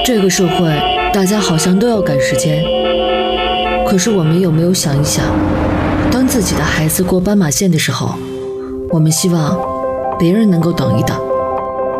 这个社会，大家好像都要赶时间。可是我们有没有想一想，当自己的孩子过斑马线的时候，我们希望别人能够等一等。